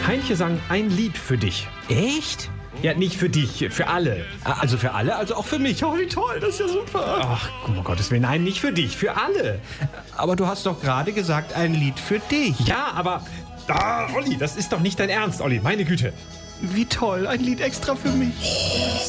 Heintje sang ein Lied für dich. Echt? Ja, nicht für dich, für alle. Also für alle, also auch für mich. Oh, wie toll, das ist ja super. Ach, um Gottes Willen, nein, nicht für dich, für alle. Aber du hast doch gerade gesagt, ein Lied für dich. Ja, aber... Olli, das ist doch nicht dein Ernst, Olli, meine Güte. Wie toll, ein Lied extra für mich.